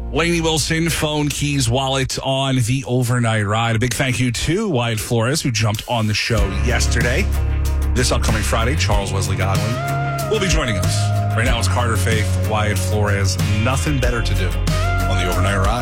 Lainey Wilson, phone, keys, wallet on the overnight ride. A big thank you to Wyatt Flores, who jumped on the show yesterday. This upcoming Friday, Charles Wesley Godwin will be joining us. Right now it's Carter Faith, Wyatt Flores. Nothing better to do on the overnight ride.